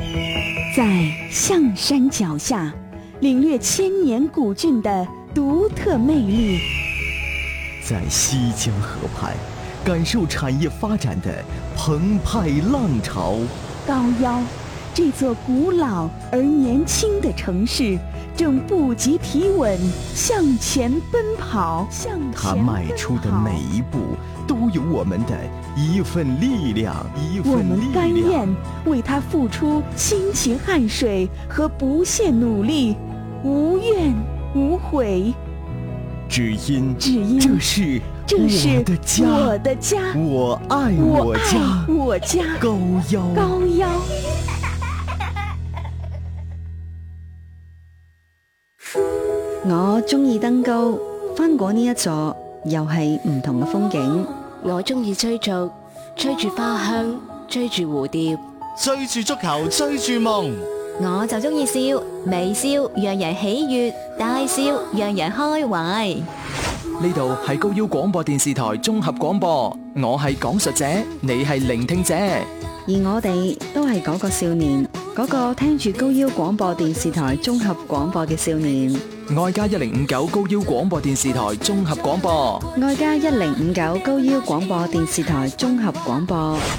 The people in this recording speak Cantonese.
在象山脚下，领略千年古郡的独特魅力； 在西江河畔，感受产业发展的澎湃浪潮。 高腰，这座古老而年轻的城市，正不及提稳向前奔跑。 它迈出的每一步，都有我们的一份力量。 我们甘愿为它付出辛勤汗水和不懈努力，无怨无悔。 只因这是我的家，我爱我家。高腰。 我中意登高，翻過呢一座又係唔同嘅風景。 我中意追逐，追住花香，追住蝴蝶， 追住足球，追住夢。 我就中意笑，微笑讓人喜悅，大笑讓人開懷。 呢度係高腰廣播電視台綜合廣播，我係講述者，你係聆聽者， 而我哋都係嗰個少年，嗰個聽住高腰廣播電視台綜合廣播嘅少年。 愛加1059高腰廣播電視台綜合廣播， 愛加1059高腰廣播電視台綜合廣播。